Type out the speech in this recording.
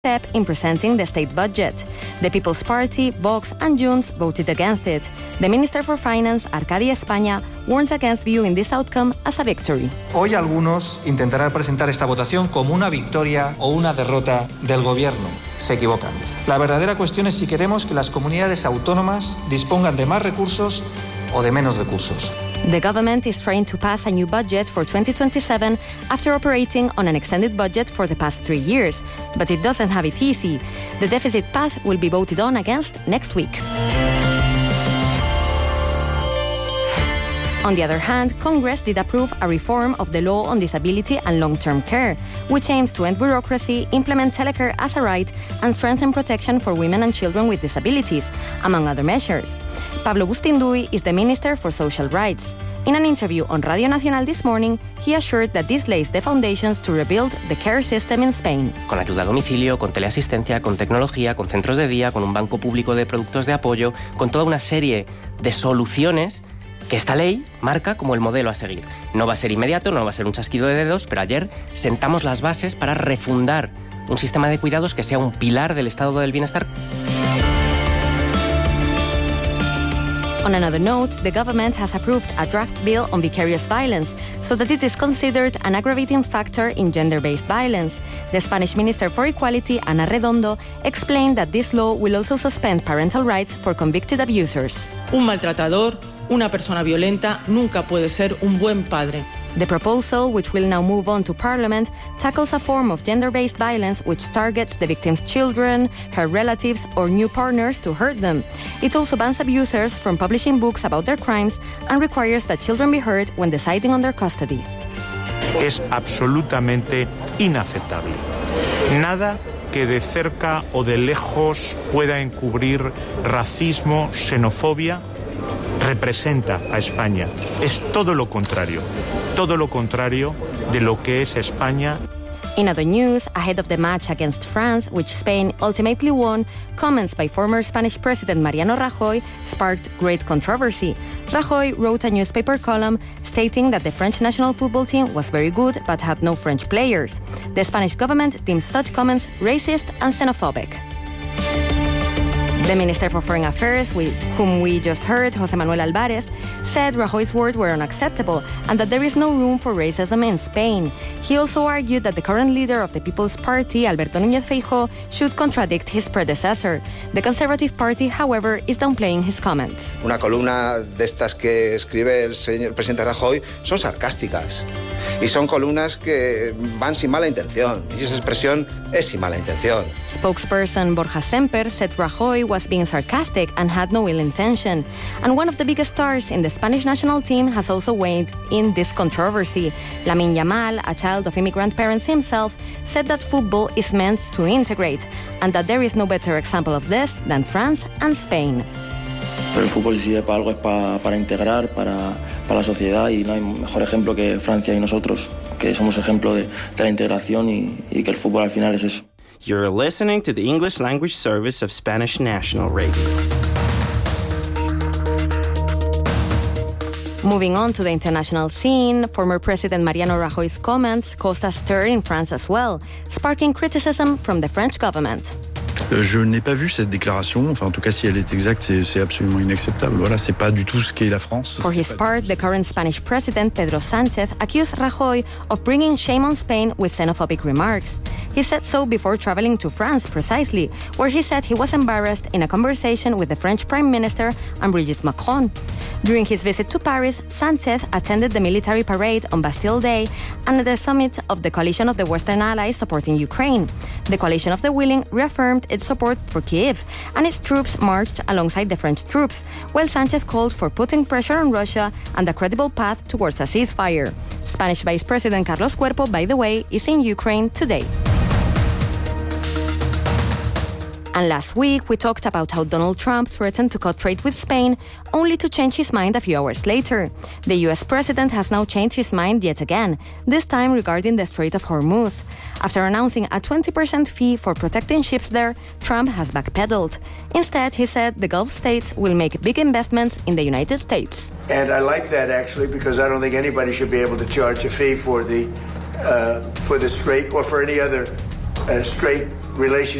step in presenting the state budget. The People's Party, Vox and Junts voted against it. The Minister for Finance, Arcadia España, warns against viewing this outcome as a victory. Hoy algunos intentarán presentar esta votación como una victoria o una derrota del gobierno. Se equivocan. La verdadera cuestión es si queremos que las comunidades autónomas dispongan de más recursos o de menos recursos. The government is trying to pass a new budget for 2027 after operating on an extended budget for the past 3 years, but it doesn't have it easy. The deficit path will be voted on against next week. On the other hand, Congress did approve a reform of the law on disability and long-term care, which aims to end bureaucracy, implement telecare as a right, and strengthen protection for women and children with disabilities, among other measures. Pablo Bustinduy is the Minister for Social Rights. In an interview on Radio Nacional this morning, he assured that this lays the foundations to rebuild the care system in Spain. Con ayuda a domicilio, con teleasistencia, con tecnología, con centros de día, con un banco público de productos de apoyo, con toda una serie de soluciones que esta ley marca como el modelo a seguir. No va a ser inmediato, no va a ser un chasquido de dedos, pero ayer sentamos las bases para refundar un sistema de cuidados que sea un pilar del estado del bienestar. On another note, the government has approved a draft bill on vicarious violence so that it is considered an aggravating factor in gender-based violence. The Spanish Minister for Equality, Ana Redondo, explained that this law will also suspend parental rights for convicted abusers. Un maltratador, una persona violenta, nunca puede ser un buen padre. The proposal, which will now move on to Parliament, tackles a form of gender-based violence which targets the victim's children, her relatives, or new partners to hurt them. It also bans abusers from publishing books about their crimes and requires that children be heard when deciding on their custody. Es absolutamente inaceptable. Nada que de cerca o de lejos pueda encubrir racismo, xenofobia, representa a España. Es todo lo contrario de lo que es España. In other news, ahead of the match against France, which Spain ultimately won, comments by former Spanish President Mariano Rajoy sparked great controversy. Rajoy wrote a newspaper column stating that the French national football team was very good but had no French players. The Spanish government deems such comments racist and xenophobic. The Minister for Foreign Affairs, whom we just heard, José Manuel Álvarez, said Rajoy's words were unacceptable and that there is no room for racism in Spain. He also argued that the current leader of the People's Party, Alberto Núñez Feijóo, should contradict his predecessor. The Conservative Party, however, is downplaying his comments. Una columna de estas que escribe el señor presidente Rajoy son sarcásticas y son columnas que van sin mala intención y esa expresión es sin mala intención. Spokesperson Borja Semper said Rajoy was being sarcastic and had no ill intention. And one of the biggest stars in the Spanish national team has also weighed in this controversy. Lamine Yamal, a child of immigrant parents himself, said that football is meant to integrate and that there is no better example of this than France and Spain. Pero el fútbol si sirve para algo es para integrar, para la sociedad y no hay mejor ejemplo que Francia y nosotros, que somos ejemplo de la integración y que el fútbol al final es eso. You're listening to the English language service of Spanish National Radio. Moving on to the international scene, former President Mariano Rajoy's comments caused a stir in France as well, sparking criticism from the French government. Je n'ai pas vu cette déclaration. Enfin, en tout cas, si elle est exacte, c'est absolument inacceptable. Voilà, c'est pas du tout ce qu'est la France. For his part, the current Spanish president, Pedro Sánchez, accused Rajoy of bringing shame on Spain with xenophobic remarks. He said so before traveling to France, precisely, where he said he was embarrassed in a conversation with the French Prime Minister and Brigitte Macron. During his visit to Paris, Sánchez attended the military parade on Bastille Day and the summit of the Coalition of the Western Allies supporting Ukraine. The Coalition of the Willing reaffirmed its support for Kiev, and its troops marched alongside the French troops, while Sánchez called for putting pressure on Russia and a credible path towards a ceasefire. Spanish Vice President Carlos Cuerpo, by the way, is in Ukraine today. And last week, we talked about how Donald Trump threatened to cut trade with Spain, only to change his mind a few hours later. The US president has now changed his mind yet again, this time regarding the Strait of Hormuz. After announcing a 20% fee for protecting ships there, Trump has backpedaled. Instead, he said the Gulf states will make big investments in the United States. And I like that, actually, because I don't think anybody should be able to charge a fee for the Strait or for any other strait relationship